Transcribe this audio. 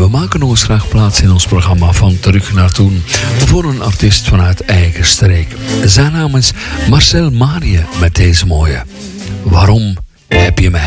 maken ons graag plaats in ons programma van Terug naar Toen voor een artiest vanuit eigen streek. Zijn naam is Marcel Marië met deze mooie Waarom heb je mij?